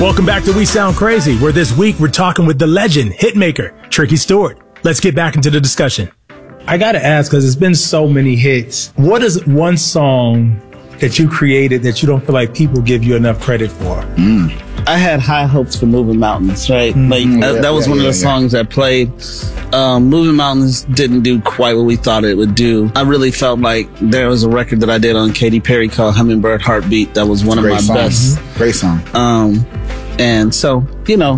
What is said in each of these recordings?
Welcome back to We Sound Crazy, where this week we're talking with the legend, hitmaker, Tricky Stewart. Let's get back into the discussion. I gotta ask, because there's been so many hits. What is one song that you created that you don't feel like people give you enough credit for? I had high hopes for Moving Mountains, right? That was one of the songs that played. Moving Mountains didn't do quite what we thought it would do. I really felt like there was a record that I did on Katy Perry called Hummingbird Heartbeat that was one of my best. Great song. And so, you know,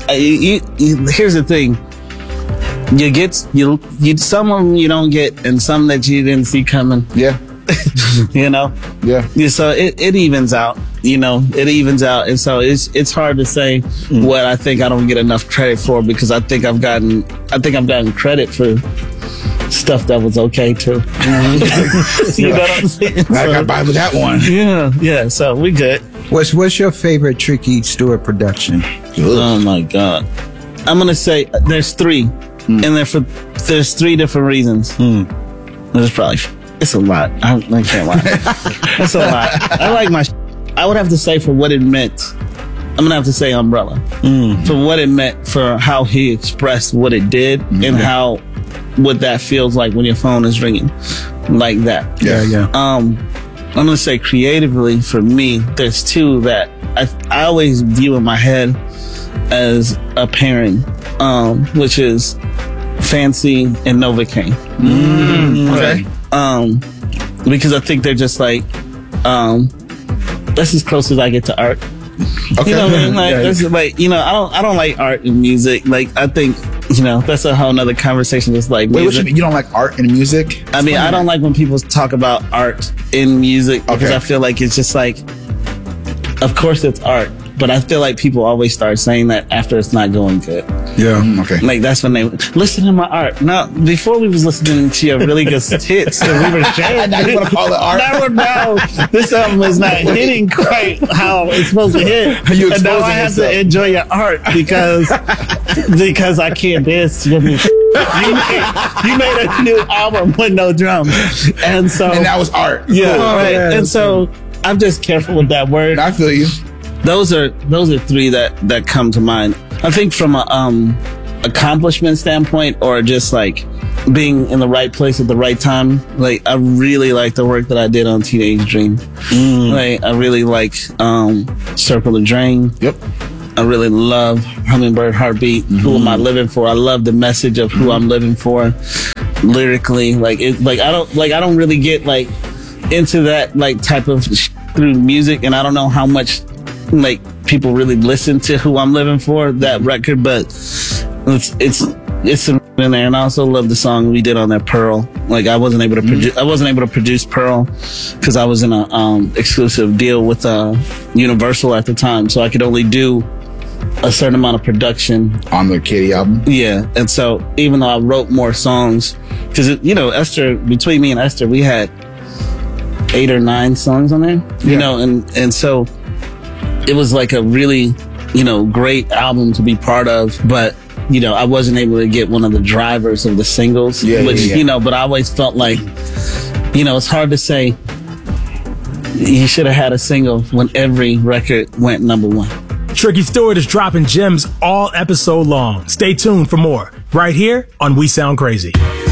here's the thing. You get, some of them you don't get, and some that you didn't see coming. Yeah. You know? Yeah. So it evens out, you know, it evens out. And so it's hard to say what I think I don't get enough credit for, because I think I've gotten credit for stuff that was okay too. You know what I'm saying? I got by with that one. Yeah. So we good. What's your favorite Tricky Stewart production? Oh my God. I'm going to say there's three. And there's three different reasons. There's probably, it's a lot. I can't lie. It's a lot. I like I would have to say for what it meant. I'm going to have to say Umbrella. For what it meant, for how he expressed what it did, and what that feels like when your phone is ringing like that. Yeah. I'm going to say creatively for me, there's two that I always view in my head as a pairing, which is Fancy and Novocaine. Okay. Because I think they're just like, that's as close as I get to art. Okay. You know what I mean? That's like, you know, I don't like art and music. Like, I think, you know, that's a whole nother conversation. Just like Wait, what you mean? You don't like art and music? I mean, I don't like when people talk about art in music, because I feel like it's just like, of course it's art, but I feel like people always start saying that after it's not going good. Yeah. Okay. Like, that's when they listen to my art. No, before we was listening to your really good hits, and we were sharing. Now you want to call it art? No, this album is not hitting quite how it's supposed to hit. And now I have to enjoy your art because I can't dance to your music. You made a new album with no drums, and that was art. Yeah, cool. Right. And so I'm just careful with that word. I feel you. Those are three that come to mind. I think from a accomplishment standpoint, or just like being in the right place at the right time. Like, I really like the work that I did on Teenage Dream. Like, I really like Circle the Drain. Yep. I really love Hummingbird Heartbeat. Who am I living for? I love the message of who I'm living for. Lyrically, I don't really get like into that like type of through music, and I don't know how much like people really listen to Who I'm Living For, that record, but it's in there. And I also love the song we did on that, Pearl. Like, I wasn't able to produce Pearl because I was in a exclusive deal with Universal at the time, so I could only do a certain amount of production on the Katy album. Yeah. And so even though I wrote more songs, because you know, Esther, between me and Esther, we had 8 or 9 songs on there, you know, and so it was like a really, you know, great album to be part of, but you know, I wasn't able to get one of the drivers of the singles, you know, but I always felt like, you know, it's hard to say you should have had a single when every record went #1. Tricky Stewart is dropping gems all episode long. Stay tuned for more right here on We Sound Crazy.